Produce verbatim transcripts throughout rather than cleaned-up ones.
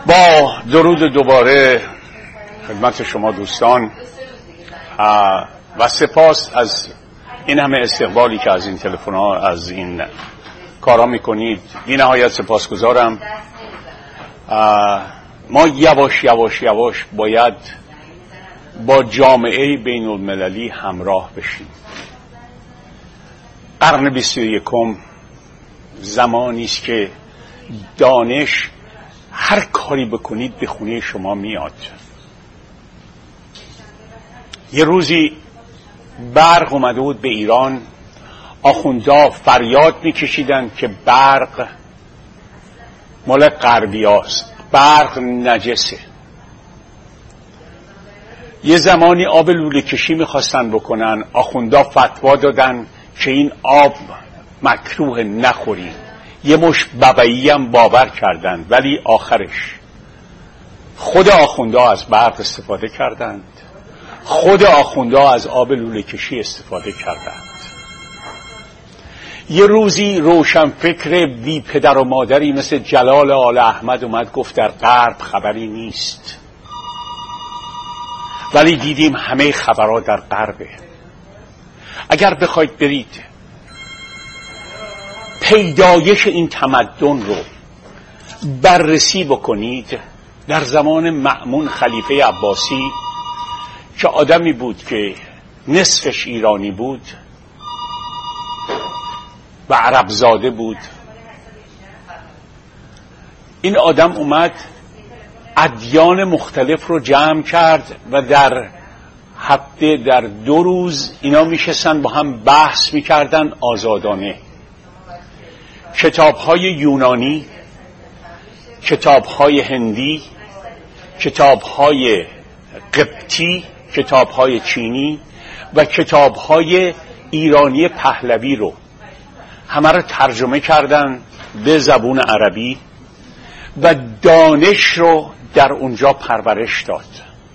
با درود دوباره خدمت شما دوستان و سپاس از این همه استقبالی که از این تلفن ها از این کارا میکنید. بی نهایت سپاسگزارم. ما یواش یواش یواش باید با جامعه بین المللی همراه بشیم. قرن بیست و یکم زمانی است که دانش هر کاری بکنید به خونه شما میاد. یه روزی برق اومده بود به ایران، آخوندا فریاد میکشیدن که برق مال غربیاست، برق نجسه. یه زمانی آب لوله کشی میخواستن بکنن، آخوندا فتوا دادن که این آب مکروه نخورید. یه مش ببعی هم باور کردند، ولی آخرش خود آخوندا از برق استفاده کردند، خود آخوندا از آب لوله کشی استفاده کردند. یه روزی روشن فکر بی پدر و مادری مثل جلال آل احمد اومد گفت در غرب خبری نیست، ولی دیدیم همه خبرها در غربه. اگر بخواید برید پیدایش این تمدن رو بررسی بکنید، در زمان مأمون خلیفه عباسی که آدمی بود که نصفش ایرانی بود و عرب زاده بود، این آدم اومد ادیان مختلف رو جمع کرد و در هفته در دو روز اینا میشستن با هم بحث میکردن آزادانه. کتاب‌های یونانی، کتاب‌های هندی، کتاب‌های قبطی، کتاب‌های چینی و کتاب‌های ایرانی پهلوی رو همه رو ترجمه کردن به زبون عربی و دانش رو در اونجا پرورش داد.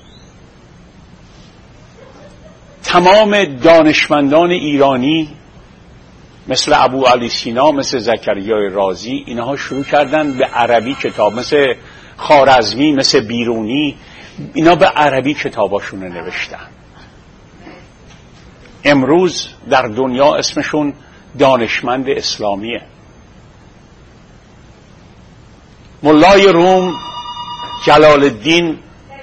تمام دانشمندان ایرانی مثل ابو علی سینا، مثل زکریای رازی، اینها شروع کردن به عربی کتاب، مثل خوارزمی، مثل بیرونی، اینا به عربی کتاباشون نوشتن. امروز در دنیا اسمشون دانشمند اسلامیه. مولای روم جلال الدین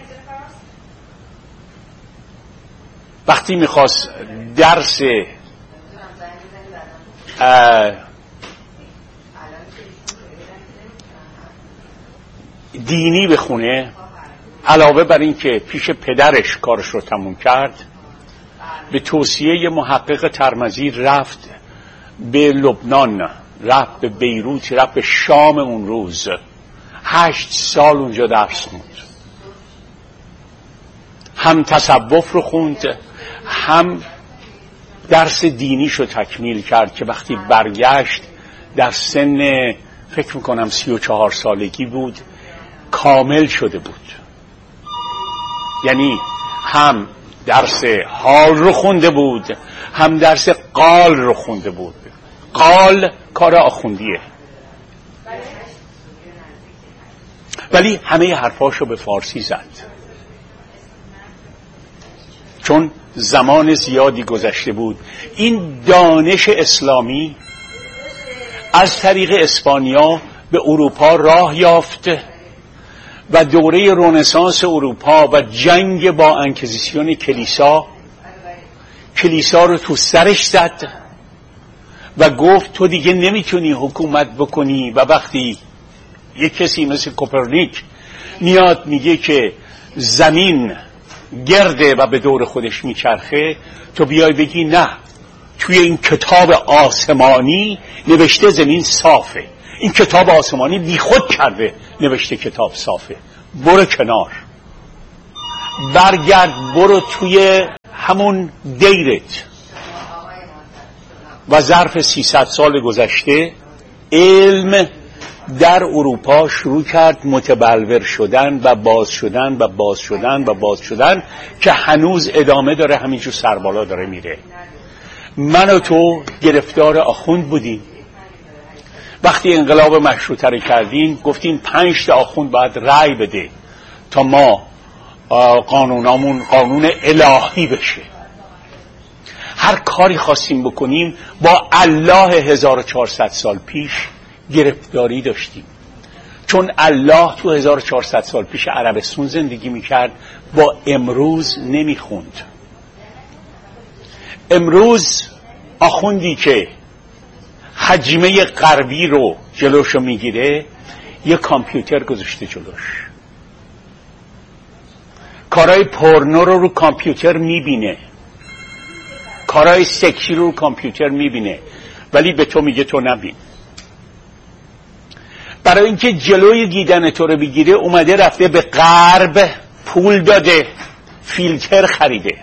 وقتی میخواست درس دینی بخونه، علاوه بر این که پیش پدرش کارش رو تموم کرد، به توصیه محقق ترمذی رفت به لبنان، رفت به بیروت، رفت به شام. اون روز هشت سال اونجا درس خوند، هم تصوف رو خوند، هم درس دینیشو تکمیل کرد که وقتی برگشت در سن فکر میکنم سی و چهار سالگی بود، کامل شده بود. یعنی هم درس حال رو خونده بود، هم درس قال رو خونده بود. قال کار آخوندیه، ولی همه حرفاشو به فارسی زد، چون زمان زیادی گذشته بود. این دانش اسلامی از طریق اسپانیا به اروپا راه یافت و دوره رنسانس اروپا و جنگ با انکیزیسیون کلیسا کلیسا رو تو سرش زد و گفت تو دیگه نمیتونی حکومت بکنی. و وقتی یک کسی مثل کوپرنیک میاد میگه که زمین گرده و به دور خودش میچرخه، تو بیای بگی نه، توی این کتاب آسمانی نوشته زمین صافه، این کتاب آسمانی بی خود کرده نوشته کتاب صافه، برو کنار، برگرد برو توی همون دیرت. و ظرف سیصد سال گذشته علم در اروپا شروع کرد متبلور شدن و باز شدن و باز شدن و باز شدن که هنوز ادامه داره، همینجور سربالا داره میره. من و تو گرفتار آخوند بودیم وقتی انقلاب مشروطه رو کردین گفتین پنج تا آخوند باید رأی بده تا ما قانونامون قانون الهی بشه. هر کاری خواستیم بکنیم با الله هزار و چهارصد سال پیش گرفتاری داشتیم، چون الله تو هزار و چهارصد سال پیش عربستان زندگی میکرد، با امروز نمیخوند. امروز آخوندی که حجمه غربی رو جلوشو میگیره یه کامپیوتر گذاشته جلوش، کارهای پورنو رو رو کامپیوتر میبینه، کارهای سکسی رو رو کامپیوتر میبینه، ولی به تو میگه تو نبین. برای اینکه جلوی دیدن تو رو بگیره اومده رفته به غرب پول داده، فیلتر خریده.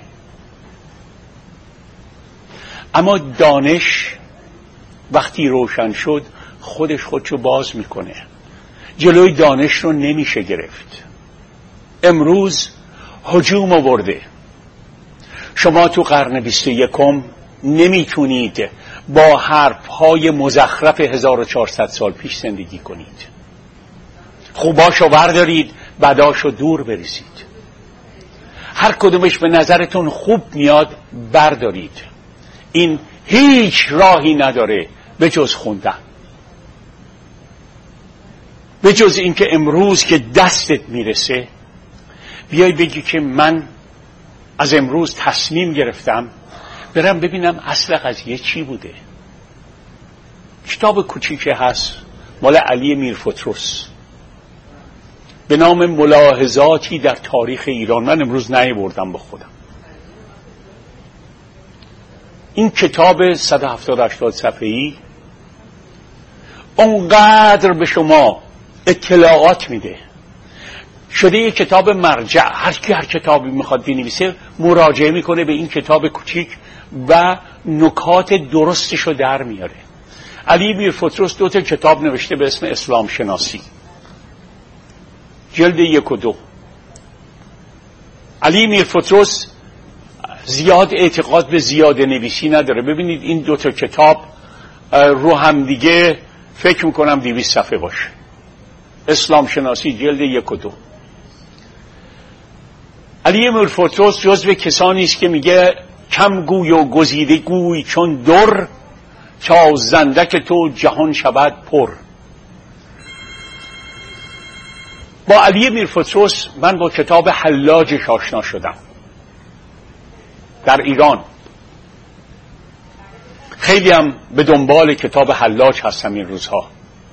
اما دانش وقتی روشن شد خودش خودشو باز میکنه، جلوی دانش رو نمیشه گرفت. امروز هجوم آورده. شما تو قرن بیست و یکم نمیتونید با حرفهای مزخرف هزار و چهارصد سال پیش زندگی کنید. خوباشو بردارید، بداشو دور بریزید. هر کدومش به نظرتون خوب میاد بردارید. این هیچ راهی نداره به جز خوندن، به جز اینکه امروز که دستت میرسه بیای بگی که من از امروز تصمیم گرفتم برم ببینم اصل قضیه چی بوده. کتاب کوچیکی هست مال علی میرفتروس به نام ملاحظاتی در تاریخ ایران. من امروز نیاوردم با خودم. این کتاب صد و هفتاد هشتاد صفحه‌ای اونقدر به شما اطلاعات میده، شده یک کتاب مرجع. هر کی هر کتابی میخواد بنویسه مراجعه میکنه به این کتاب کوچیک و نکات درستشو در میاره. علی میرفتروس دو تا کتاب نوشته به اسم اسلام شناسی، جلد یک و دو. علی میرفتروس زیاد اعتقاد به زیاده نویسی نداره. ببینید این دو تا کتاب رو هم دیگه فکر میکنم دویست صفحه باشه. اسلام شناسی جلد یک و دو. علی میرفتروس جزو کسانی است که میگه کم گوی و گزیده گوی چون در، تا زندک تو جهان شود پر. با علی میرفتروس من با کتاب حلاجش آشنا شدم در ایران. خیلی هم به دنبال کتاب حلاج هستم این روزها.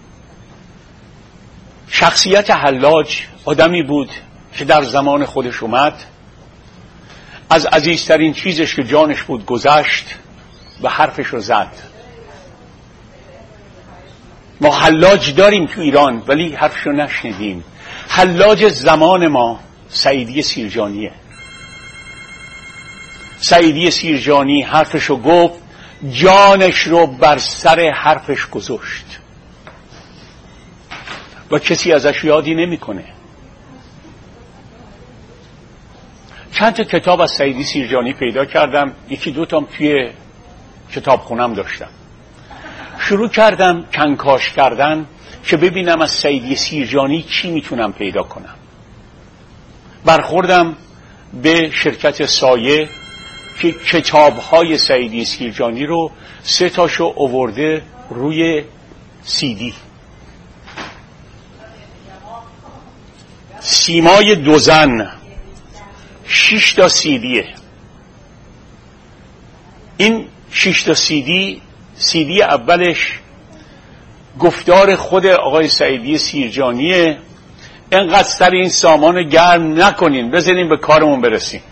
شخصیت حلاج آدمی بود که در زمان خودش اومد، از عزیزترین چیزش که جانش بود گذشت و حرفش رو زد. ما حلاج داریم تو ایران ولی حرفش رو نشنیدیم. حلاج زمان ما سعیدی سیرجانیه. سعیدی سیرجانی حرفش رو گفت، جانش رو بر سر حرفش گذاشت و کسی ازش یادی نمیکنه. چند تا کتاب از سعیدی سیرجانی پیدا کردم، یکی دو تام توی کتابخونم داشتم. شروع کردم کنکاش کردن که ببینم از سعیدی سیرجانی چی میتونم پیدا کنم. برخوردم به شرکت سایه که کتاب‌های سعیدی سیرجانی رو سه تاشو آورده روی سی دی. سیمای دو زن شش تا سی دیه. این شش تا سی دی، سی دی اولش گفتار خود آقای سعیدی سیرجانیه. اینقدر سر این سامان گرم نکنین، بزنین به کارمون برسیم.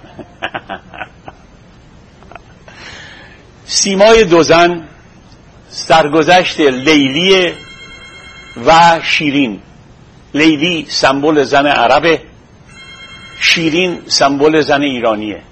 سیمای دو زن سرگذشت لیلی و شیرین. لیلی سمبل زن عربه، شیرین سمبل زن ایرانیه.